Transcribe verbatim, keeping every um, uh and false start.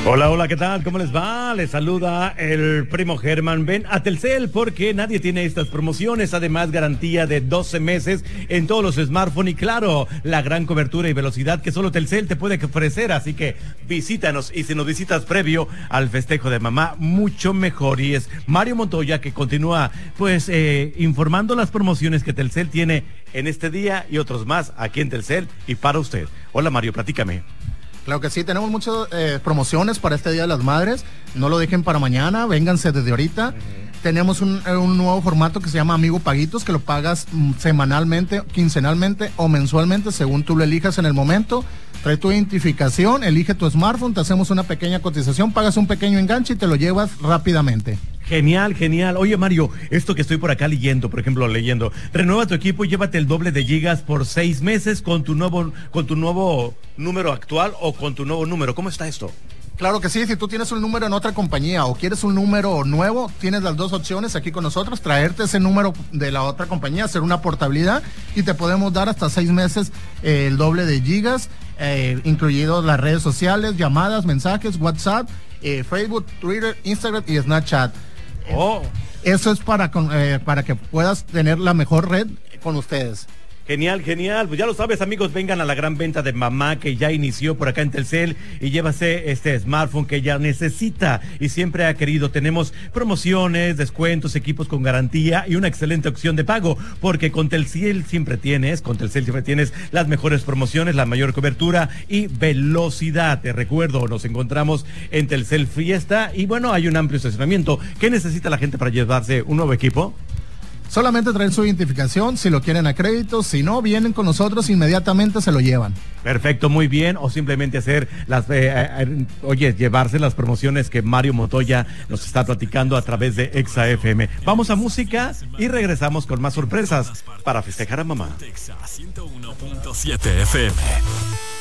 Hola, hola, ¿qué tal? ¿Cómo les va? Les saluda el primo Germán. Ven a Telcel porque nadie tiene estas promociones. Además, garantía de doce meses en todos los smartphones y claro, la gran cobertura y velocidad que solo Telcel te puede ofrecer. Así que visítanos y si nos visitas previo al festejo de mamá, mucho mejor. Y es Mario Montoya que continúa pues eh, informando las promociones que Telcel tiene en este día y otros más aquí en Telcel y para usted. Hola Mario, platícame. Claro que sí, tenemos muchas eh, promociones para este Día de las Madres. No lo dejen para mañana, vénganse desde ahorita. Uh-huh. Tenemos un, un nuevo formato que se llama Amigo Paguitos, que lo pagas mm, semanalmente, quincenalmente o mensualmente, según tú lo elijas en el momento. Trae tu identificación, elige tu smartphone, te hacemos una pequeña cotización, pagas un pequeño enganche y te lo llevas rápidamente. Genial, genial. Oye, Mario, esto que estoy por acá leyendo, por ejemplo, leyendo, renueva tu equipo y llévate el doble de gigas por seis meses con tu nuevo, con tu nuevo número actual o con tu nuevo número. ¿Cómo está esto? Claro que sí, si tú tienes un número en otra compañía o quieres un número nuevo, tienes las dos opciones aquí con nosotros, traerte ese número de la otra compañía, hacer una portabilidad y te podemos dar hasta seis meses eh, el doble de gigas, eh, incluidos las redes sociales, llamadas, mensajes, WhatsApp, eh, Facebook, Twitter, Instagram y Snapchat. Oh. Eso es para, eh, para que puedas tener la mejor red con ustedes. Genial, genial. Pues ya lo sabes, amigos, vengan a la gran venta de mamá que ya inició por acá en Telcel y llévase este smartphone que ya necesita y siempre ha querido. Tenemos promociones, descuentos, equipos con garantía y una excelente opción de pago, porque con Telcel siempre tienes, con Telcel siempre tienes las mejores promociones, la mayor cobertura y velocidad. Te recuerdo, nos encontramos en Telcel Fiesta y bueno, hay un amplio estacionamiento. ¿Qué necesita la gente para llevarse un nuevo equipo? Solamente traer su identificación, si lo quieren a crédito, si no, vienen con nosotros, inmediatamente se lo llevan. Perfecto, muy bien, o simplemente hacer las, eh, eh, oye, llevarse las promociones que Mario Montoya nos está platicando a través de Exa F M. Vamos a música y regresamos con más sorpresas para festejar a mamá. Exa ciento uno punto siete F M.